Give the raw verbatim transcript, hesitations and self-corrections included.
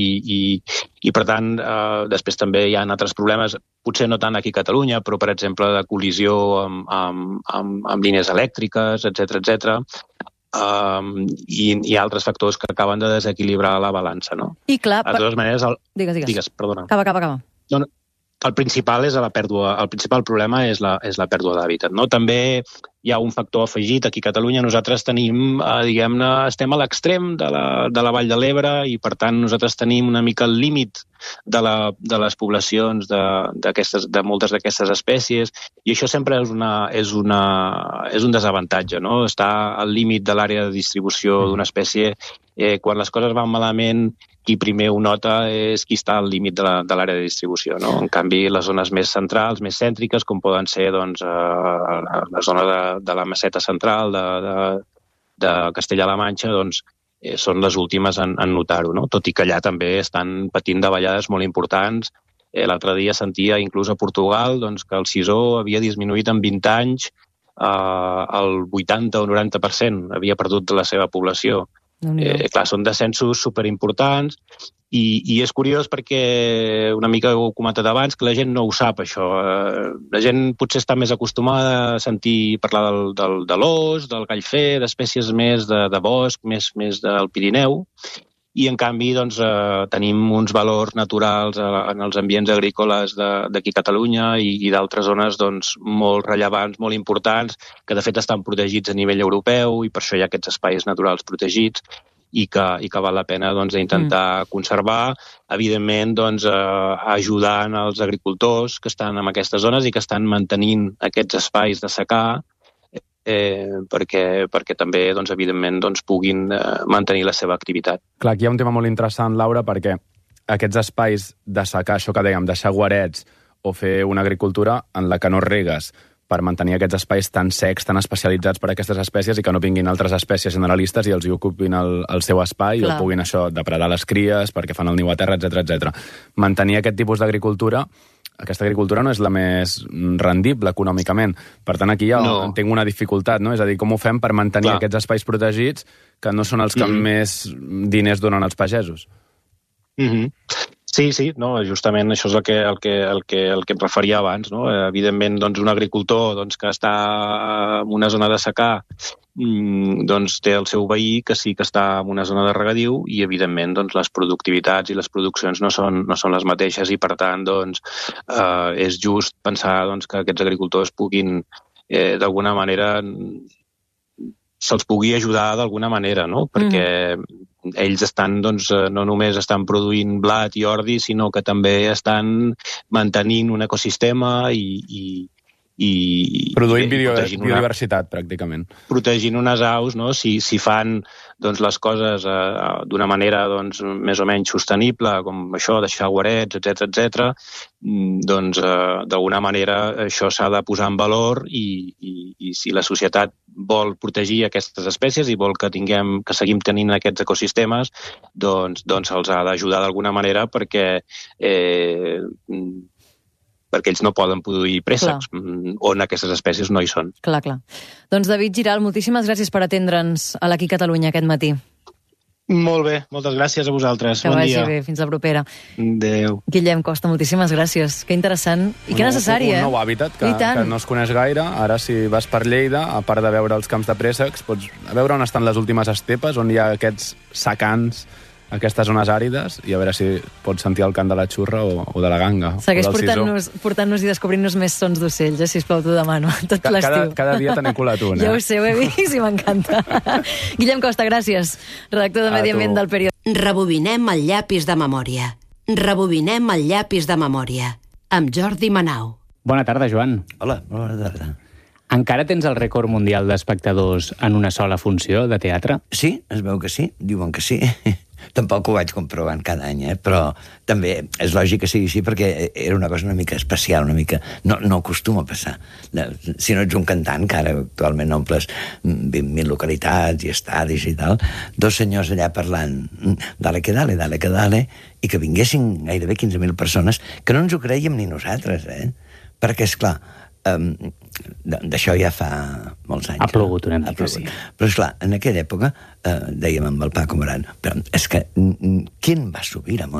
i, i per tant, eh, després també hi ha altres problemes, potser no tant aquí a Catalunya, però, per exemple, de col·lisió amb, amb, amb, amb línies elèctriques, etcètera, etcètera, um, i, i altres factors que acaben de desequilibrar la balança, no? I clar... De totes maneres... El... Digues, digues. Digues, perdona. Acaba, acaba, acaba. No, no. El principal és la pèrdua, el principal problema és la, és la pèrdua d'hàbitat, no? També hi ha un factor afegit. Aquí a Catalunya nosaltres tenim, eh, diguem-ne, estem a l'extrem de la, de la Vall de l'Ebre i, per tant, nosaltres tenim una mica el límit de, la, de les poblacions de, de moltes d'aquestes espècies, i això sempre és, una, és, una, és un desavantatge, no? Estar al límit de l'àrea de distribució d'una espècie, eh, quan les coses van malament, qui primer ho nota és qui està al límit de l'àrea de distribució, no? En canvi, les zones més centrals, més cèntriques, com poden ser doncs, eh, la zona de, de la Meseta Central, de, de, de Castella-La Manxa, doncs, eh, són les últimes en, en notar-ho, no? Tot i que allà també estan patint davallades molt importants. Eh, L'altre dia sentia, inclús a Portugal, doncs, que el sisó havia disminuït en vint anys eh, el vuitanta o noranta per cent, havia perdut de la seva població. Eh, clar, són descensos superimportants i, i és curiós perquè una mica ho he comentat abans, que la gent no ho sap, això. Eh, la gent potser està més acostumada a sentir parlar del, del, de l'ós, del gallfer, d'espècies més de, de bosc, més, més del Pirineu, i en canvi doncs, eh, tenim uns valors naturals eh, en els ambients agrícoles d'aquí a Catalunya i, i d'altres zones doncs, molt rellevants, molt importants, que de fet estan protegits a nivell europeu i per això hi ha aquests espais naturals protegits i que, i que val la pena doncs, intentar mm. conservar, evidentment doncs, eh, ajudant els agricultors que estan en aquestes zones i que estan mantenint aquests espais de secà, Eh, perquè, perquè també, doncs, evidentment, doncs, puguin eh, mantenir la seva activitat. Clar, aquí hi ha un tema molt interessant, Laura, perquè aquests espais de secar, això que dèiem, deixar guarets o fer una agricultura en la que no regues per mantenir aquests espais tan secs, tan especialitzats per a aquestes espècies i que no vinguin altres espècies generalistes i els hi ocupin el, el seu espai Clar. O puguin això depredar les cries perquè fan el niu a terra, etcètera, etcètera. Mantenir aquest tipus d'agricultura, aquesta agricultura no és la més rendible econòmicament. Per tant, aquí ja no. tinc una dificultat, no? És a dir, com ho fem per mantenir Clar. Aquests espais protegits que no són els que mm-hmm. més diners donen als pagesos? Mhm. Sí, sí, no, justament això és el que, el que, el que, el que em referia abans, no? Evidentment, doncs, un agricultor doncs, que està en una zona de secà doncs, té el seu veí que sí que està en una zona de regadiu i, evidentment, doncs, les productivitats i les produccions no són, no són les mateixes i, per tant, doncs, eh, és just pensar doncs, que aquests agricultors puguin, eh, d'alguna manera, se'ls pugui ajudar d'alguna manera, no? Perquè mm. ells estan, doncs, no només estan produint blat i ordi, sinó que també estan mantenint un ecosistema i... i, i produint i, biodiversitat, una, pràcticament. Protegint unes aus, no? Si, si fan doncs, les coses eh, d'una manera doncs, més o menys sostenible, com això, deixar guarets, etcètera, etcètera, doncs eh, d'alguna manera això s'ha de posar en valor i, i, i si la societat vol protegir aquestes espècies i vol que tinguem, que seguim tenint aquests ecosistemes, doncs, doncs se'ls ha d'ajudar d'alguna manera perquè eh, perquè ells no poden produir préssecs on aquestes espècies no hi són. Clar, clar. Doncs David Giral, moltíssimes gràcies per atendre'ns a l'Aquí Catalunya aquest matí. Molt bé, moltes gràcies a vosaltres. Que bon vagi dia. bé, fins la propera. Adéu. Guillem Costa, moltíssimes gràcies. Que interessant i que necessari, eh? Un nou hàbitat que, que no es coneix gaire. Ara, si vas per Lleida, a part de veure els camps de préssecs, pots veure on estan les últimes estepes, on hi ha aquests secans, aquestes zones àrides, i a veure si pots sentir el cant de la xurra o, o de la ganga. Segueix portant-nos portant i descobrint-nos més sons d'ocells, eh, sisplau, t'ho demano, tot Ca l'estiu. Cada, cada dia te n'he colat un, eh? Ja ho sé, ho he vist i m'encanta. Guillem Costa, gràcies, redactor de Medi Ambient del periòdic. Rebobinem el llapis de memòria. Rebobinem el llapis de memòria. Amb Jordi Manau. Bona tarda, Joan. Hola, bona tarda. Encara tens el rècord mundial d'espectadors en una sola funció de teatre? Sí, es veu que sí, diuen que sí. Tampoc ho vaig comprovant cada any, eh? Però també és lògic que sigui així perquè era una cosa una mica especial, una mica... No, no acostuma a passar. Si no ets un cantant, que ara actualment omples vint mil localitats i estadis i tal, dos senyors allà parlant dale que dale, dale que dale, i que vinguessin gairebé quinze mil persones, que no ens ho creiem ni nosaltres, eh? Perquè, esclar, Um, d'això ja fa molts anys. Ha plogut una mica, sí. Però, esclar, en aquella època, eh, dèiem amb el Paco Moran, però és que qui va subir a